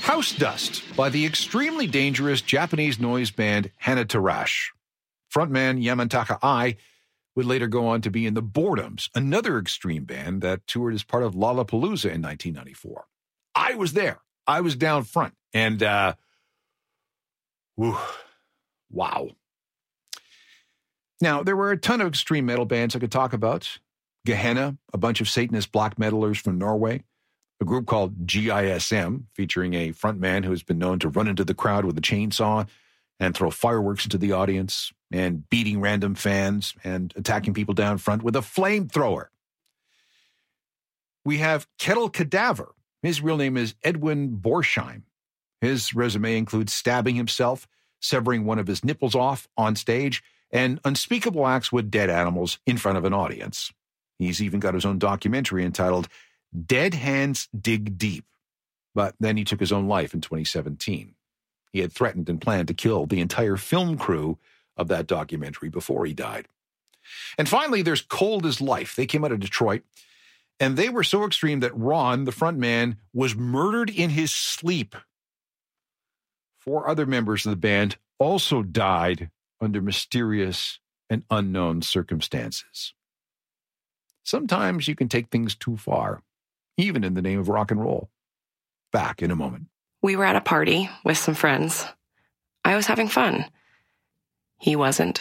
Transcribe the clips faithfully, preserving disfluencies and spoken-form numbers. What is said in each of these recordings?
House Dust by the extremely dangerous Japanese noise band Hanatarash. Frontman Yamataka Ai would later go on to be in the Boredoms, another extreme band that toured as part of Lollapalooza in nineteen ninety-four. I was there. I was down front. And, uh, whew, wow. Now, there were a ton of extreme metal bands I could talk about. Gehenna, a bunch of Satanist black metalers from Norway. A group called G I S M, featuring a frontman who has been known to run into the crowd with a chainsaw and throw fireworks into the audience and beating random fans and attacking people down front with a flamethrower. We have Kettle Cadaver. His real name is Edwin Borsheim. His resume includes stabbing himself, severing one of his nipples off on stage, and unspeakable acts with dead animals in front of an audience. He's even got his own documentary entitled Dead Hands Dig Deep. But then he took his own life in twenty seventeen. He had threatened and planned to kill the entire film crew of that documentary before he died. And finally, there's Cold as Life. They came out of Detroit, and they were so extreme that Ron, the front man, was murdered in his sleep. Four other members of the band also died under mysterious and unknown circumstances. Sometimes you can take things too far, even in the name of rock and roll. Back in a moment. We were at a party with some friends. I was having fun. He wasn't.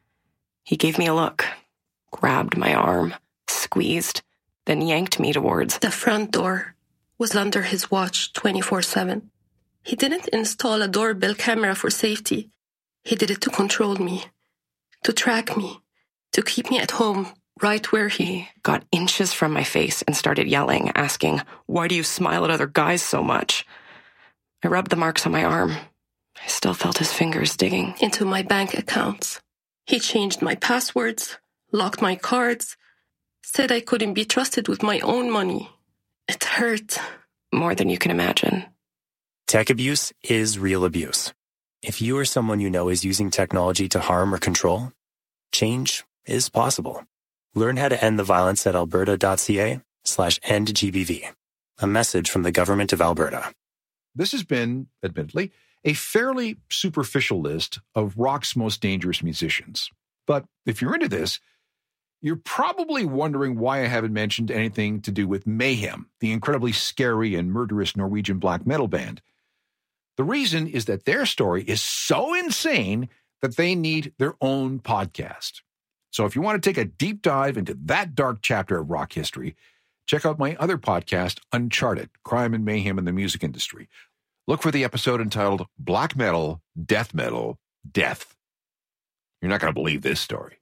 He gave me a look, grabbed my arm, squeezed, then yanked me towards the front door. Was under his watch twenty-four seven. He didn't install a doorbell camera for safety. He did it to control me, to track me, to keep me at home, right where he got inches from my face and started yelling, asking, "Why do you smile at other guys so much?" I rubbed the marks on my arm. I still felt his fingers digging into my bank accounts. He changed my passwords, locked my cards, said I couldn't be trusted with my own money. It hurt. More than you can imagine. Tech abuse is real abuse. If you or someone you know is using technology to harm or control, change is possible. Learn how to end the violence at alberta.ca slash end GBV. A message from the Government of Alberta. This has been, admittedly, a fairly superficial list of rock's most dangerous musicians. But if you're into this, you're probably wondering why I haven't mentioned anything to do with Mayhem, the incredibly scary and murderous Norwegian black metal band. The reason is that their story is so insane that they need their own podcast. So if you want to take a deep dive into that dark chapter of rock history, check out my other podcast, Uncharted, Crime and Mayhem in the Music Industry. Look for the episode entitled Black Metal, Death Metal, Death. You're not going to believe this story.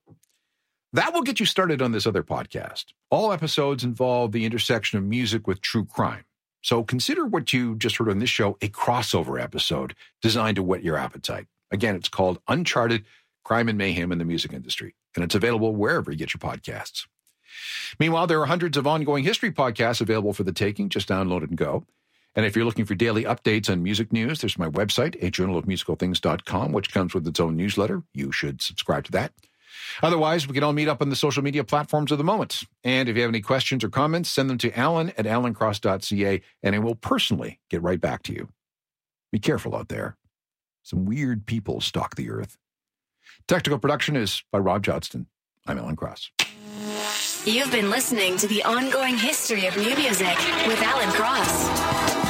That will get you started on this other podcast. All episodes involve the intersection of music with true crime. So consider what you just heard on this show a crossover episode designed to whet your appetite. Again, it's called Uncharted, Crime and Mayhem in the Music Industry, and it's available wherever you get your podcasts. Meanwhile, there are hundreds of ongoing history podcasts available for the taking. Just download it and go. And if you're looking for daily updates on music news, there's my website, a journal of musical things dot com, which comes with its own newsletter. You should subscribe to that. Otherwise, we can all meet up on the social media platforms of the moment. And if you have any questions or comments, send them to alan at alan cross dot c a, and I will personally get right back to you. Be careful out there. Some weird people stalk the earth. Technical production is by Rob Johnston. I'm Alan Cross. You've been listening to The Ongoing History of New Music with Alan Cross.